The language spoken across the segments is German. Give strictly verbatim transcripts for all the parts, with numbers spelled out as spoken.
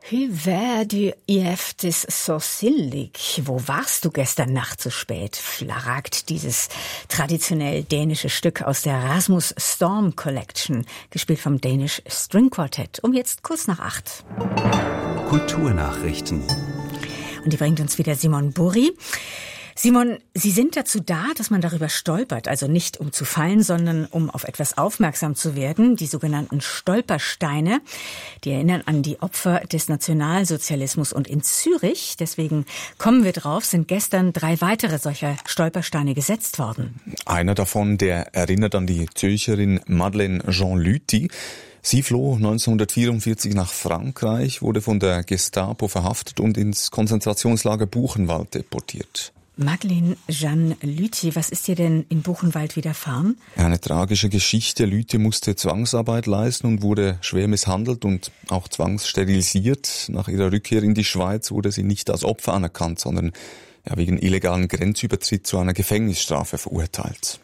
Hüver du Eftes so sillig. Wo warst du gestern Nacht so spät? Flaragt dieses traditionell dänische Stück aus der Rasmus Storm Collection, gespielt vom Danish String Quartet, um jetzt kurz nach acht. Kulturnachrichten. Und die bringt uns wieder Simon Burri. Simon, Sie sind dazu da, dass man darüber stolpert, also nicht um zu fallen, sondern um auf etwas aufmerksam zu werden. Die sogenannten Stolpersteine, die erinnern an die Opfer des Nationalsozialismus. Und in Zürich, deswegen kommen wir drauf, sind gestern drei weitere solcher Stolpersteine gesetzt worden. Einer davon, der erinnert an die Zürcherin Madeleine Jean Lüthi. Sie floh neunzehnhundertvierundvierzig nach Frankreich, wurde von der Gestapo verhaftet und ins Konzentrationslager Buchenwald deportiert. Madeleine Jean Lüthi, was ist dir denn in Buchenwald widerfahren? Eine tragische Geschichte. Lüthi musste Zwangsarbeit leisten und wurde schwer misshandelt und auch zwangssterilisiert. Nach ihrer Rückkehr in die Schweiz wurde sie nicht als Opfer anerkannt, sondern ja, wegen illegalen Grenzübertritt zu einer Gefängnisstrafe verurteilt.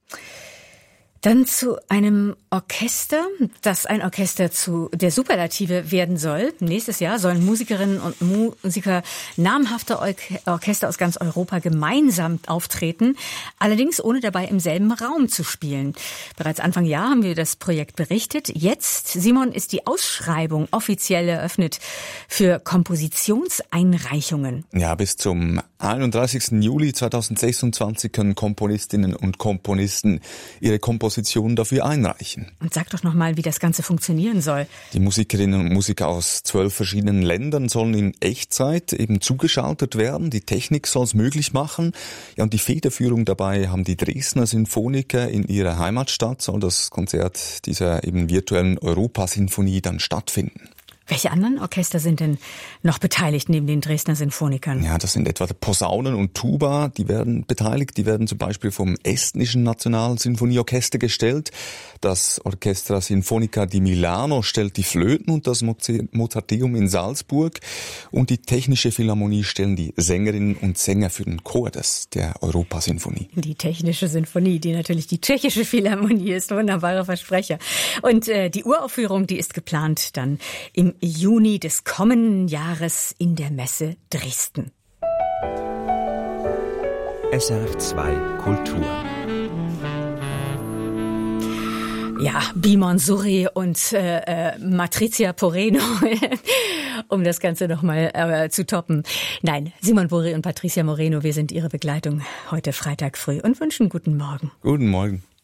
Dann zu einem Orchester, das ein Orchester zu der Superlative werden soll. Nächstes Jahr sollen Musikerinnen und Musiker namhafter Orchester aus ganz Europa gemeinsam auftreten, allerdings ohne dabei im selben Raum zu spielen. Bereits Anfang Jahr haben wir das Projekt berichtet. Jetzt, Simon, ist die Ausschreibung offiziell eröffnet für Kompositionseinreichungen. Ja, bis zum einunddreißigsten Juli zweitausendsechsundzwanzig können Komponistinnen und Komponisten ihre Komposition dafür einreichen. Und sag doch nochmal, wie das Ganze funktionieren soll. Die Musikerinnen und Musiker aus zwölf verschiedenen Ländern sollen in Echtzeit eben zugeschaltet werden. Die Technik soll es möglich machen. Ja, und die Federführung dabei haben die Dresdner Sinfoniker in ihrer Heimatstadt. Soll das Konzert dieser eben virtuellen Europasinfonie dann stattfinden. Welche anderen Orchester sind denn noch beteiligt neben den Dresdner Sinfonikern? Ja, das sind etwa Posaunen und Tuba, die werden beteiligt. Die werden zum Beispiel vom estnischen Nationalsinfonieorchester gestellt. Das Orchestra Sinfonica di Milano stellt die Flöten und das Mozarteum in Salzburg. Und die Technische Philharmonie stellen die Sängerinnen und Sänger für den Chor des, der Europasinfonie. Die Technische Sinfonie, die natürlich die Tschechische Philharmonie ist, wunderbarer Versprecher. Und äh, die Uraufführung, die ist geplant dann im Juni des kommenden Jahres in der Messe Dresden. S R F zwei Kultur. Ja, Bimon Suri und äh, äh, Matrizia Poreno, um das Ganze nochmal äh, zu toppen. Nein, Simon Burri und Patricia Moreno, wir sind Ihre Begleitung heute Freitag früh und wünschen guten Morgen. Guten Morgen.